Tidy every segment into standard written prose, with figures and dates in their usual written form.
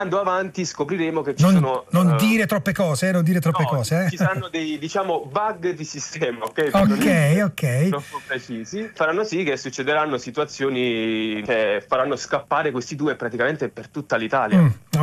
andando avanti scopriremo che ci sono... Non dire troppe cose, non dire troppe cose. Ci saranno dei, diciamo, bug di sistema, ok? Ok. Troppo precisi. Faranno sì che succederanno situazioni che faranno scappare questi due praticamente per tutta l'Italia.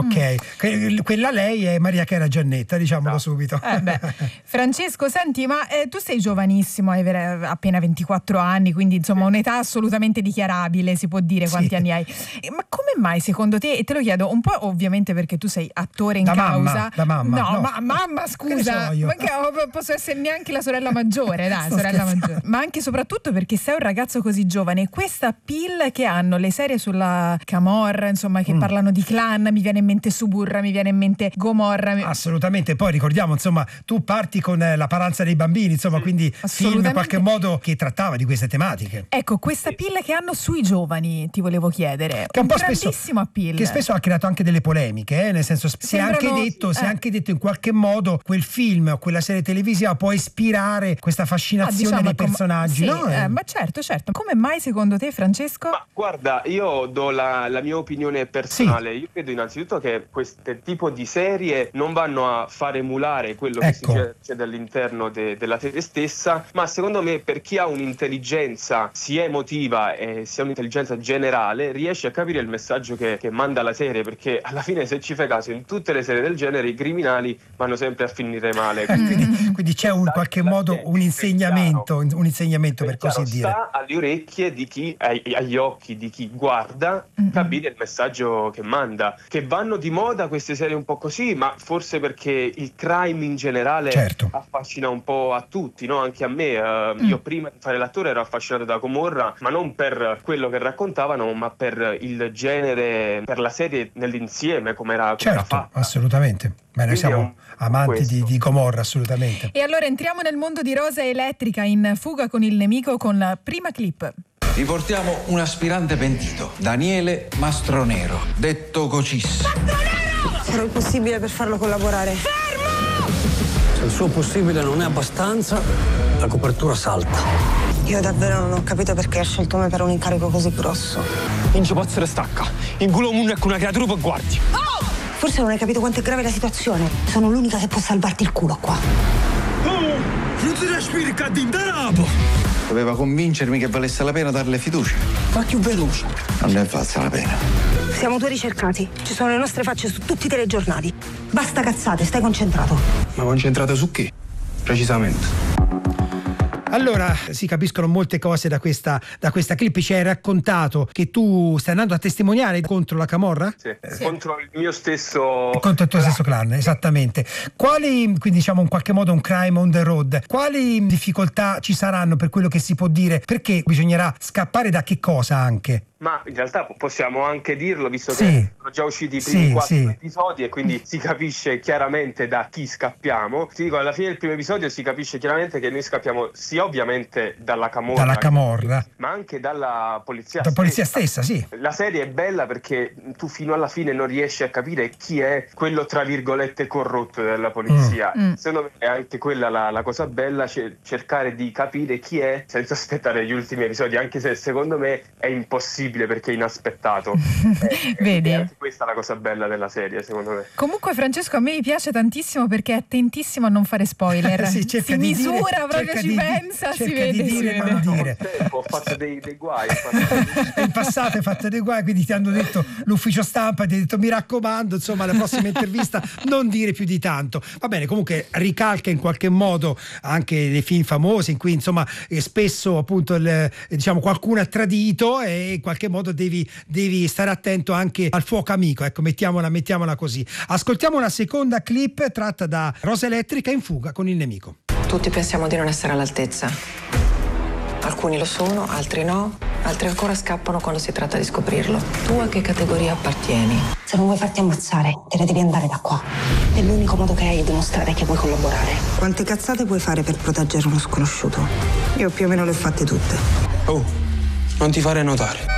Ok. Quella lei è Maria Chiara Giannetta, diciamolo subito. Francesco, senti, ma tu sei giovanissimo, hai appena 24 anni, quindi insomma un'età assolutamente dichiarabile, si può dire quanti anni hai. Ma come mai secondo te, e te lo chiedo un po' ovviamente perché tu sei attore in causa. Da mamma. No, ma mamma, scusa, ma che posso essere neanche la sorella maggiore, dai, sorella maggiore. Ma anche e soprattutto perché sei un ragazzo così giovane, questa appeal che hanno le serie sulla Camorra, insomma, che parlano di clan, mi viene in mente Suburra, mi viene in mente Gomorra. Assolutamente, poi ricordiamo, insomma, tu parti con La paranza dei bambini, insomma, quindi film in qualche modo che trattava di queste tematiche. Ecco, questa appeal che hanno sui giovani, ti volevo chiedere, che è un po' grandissimo appeal. Che spesso ha creato anche delle polemiche, nel senso si è anche detto in qualche modo quel film o quella serie televisiva può ispirare questa fascinazione dei personaggi, no? Ma certo. Come mai secondo te, Francesco? Ma guarda, io do la mia opinione personale. Io credo innanzitutto che questo tipo di serie non vanno a far emulare quello che succede all'interno della serie stessa, ma secondo me per chi ha un'intelligenza sia emotiva e sia un'intelligenza generale riesce a capire il messaggio che manda la serie, perché alla fine, se ci fai caso, in tutte le serie del genere i criminali vanno sempre a finire male. Quindi c'è in qualche modo un insegnamento per così dire. Sta alle orecchie di chi, agli occhi di chi guarda, capire il messaggio che manda. Che vanno di moda queste serie un po' così, ma forse perché il crime in generale affascina un po' a tutti, no? Anche a me. Io prima di fare l'attore ero affascinato da Gomorra, ma non per quello che raccontavano, ma per il genere, per la serie nell'insieme, come era fatta. Assolutamente. Beh, noi siamo amanti di Gomorra, assolutamente. E allora entriamo nel mondo di Rosa Elettrica, in fuga con il nemico, con la prima clip. Riportiamo un aspirante pentito, Daniele Mastronero, detto Cocis. Mastronero! Farò il possibile per farlo collaborare. Fermo! Se il suo possibile non è abbastanza, la copertura salta. Io davvero non ho capito perché ha scelto me per un incarico così grosso. In pozzere stacca, in culo munno con una creatura per guardi. Oh! Forse non hai capito quanto è grave la situazione. Sono l'unica che può salvarti il culo qua. Non ti respiri cadindarapo! Doveva convincermi che valesse la pena darle fiducia. Ma più veloce. Non ne valsa la pena. Siamo due ricercati. Ci sono le nostre facce su tutti i telegiornali. Basta cazzate, stai concentrato. Ma concentrato su chi? Precisamente. Allora, si capiscono molte cose da questa clip. Ci hai raccontato che tu stai andando a testimoniare contro la Camorra? Sì. Contro il mio stesso... Contro il tuo stesso clan, esattamente. Quali, quindi diciamo in qualche modo un crime on the road, quali difficoltà ci saranno per quello che si può dire? Perché bisognerà scappare da che cosa anche? Ma in realtà possiamo anche dirlo, visto che sono già usciti i primi 4 episodi e quindi si capisce chiaramente da chi scappiamo. Ti dico, alla fine del primo episodio si capisce chiaramente che noi scappiamo sia ovviamente dalla Camorra, ma anche dalla polizia stessa, sì. La serie è bella perché tu fino alla fine non riesci a capire chi è quello tra virgolette corrotto della polizia. Secondo me è anche quella la cosa bella, cercare di capire chi è senza aspettare gli ultimi episodi, anche se secondo me è impossibile perché è inaspettato. Vedi? Anche questa è la cosa bella della serie, secondo me. Comunque, Francesco, a me piace tantissimo perché è attentissimo a non fare spoiler. Si misura, proprio ci pensa, si vede. Ho fatto dei guai. In passato hai fatto dei guai, quindi ti hanno detto l'ufficio stampa, ti ha detto mi raccomando, insomma, alla prossima intervista non dire più di tanto. Va bene, comunque ricalca in qualche modo anche dei film famosi in cui insomma spesso appunto diciamo qualcuno ha tradito e in qualche modo devi stare attento anche al fuoco amico, ecco, mettiamola così. Ascoltiamo una seconda clip tratta da Rosa Elettrica, in fuga con il nemico. Tutti pensiamo di non essere all'altezza. Alcuni lo sono, altri no, altri ancora scappano quando si tratta di scoprirlo. Tu a che categoria appartieni? Se non vuoi farti ammazzare, te ne devi andare da qua. È l'unico modo che hai di dimostrare che vuoi collaborare. Quante cazzate puoi fare per proteggere uno sconosciuto? Io più o meno le ho fatte tutte. Oh, non ti fare notare.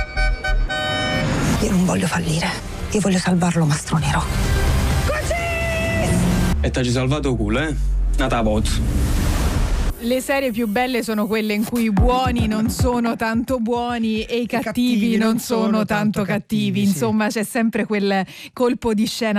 Io non voglio fallire. Io voglio salvarlo, Mastronero. E t'hai salvato culo, eh? Nata bot. Le serie più belle sono quelle in cui i buoni non sono tanto buoni e i cattivi non sono tanto cattivi. Insomma, c'è sempre quel colpo di scena